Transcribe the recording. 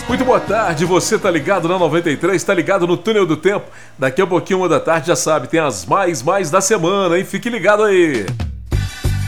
Muito boa tarde, você tá ligado na 93, tá ligado no Túnel do Tempo. Daqui a pouquinho, 1 da tarde, já sabe, tem as mais da semana, hein? Fique ligado aí.